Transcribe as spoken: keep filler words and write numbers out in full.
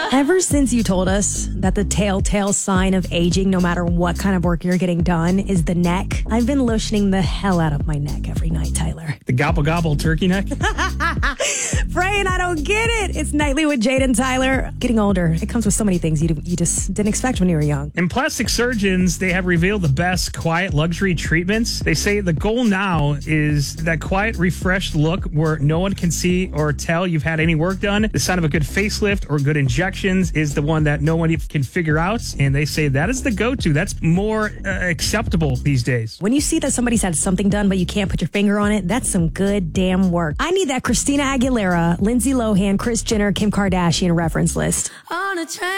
Ever since you told us that the telltale sign of aging, no matter what kind of work you're getting done, is the neck, I've been lotioning the hell out of my neck every night, Tyler. The gobble gobble turkey neck? Praying I don't get it. It's Nightly with Jade and Tyler. Getting older, it comes with so many things you, you just didn't expect when you were young. And plastic surgeons, they have revealed the best quiet luxury treatments. They say the goal now is that quiet, refreshed look where no one can see or tell you've had any work done. The sign of a good facelift or good injections is the one that no one can figure out. And they say that is the go-to. That's more uh, acceptable these days. When you see that somebody's had something done, but you can't put your finger on it, that's some good damn work. I need that Christina Aguilera, Lindsay Lohan, Kris Jenner, Kim Kardashian reference list. On a train.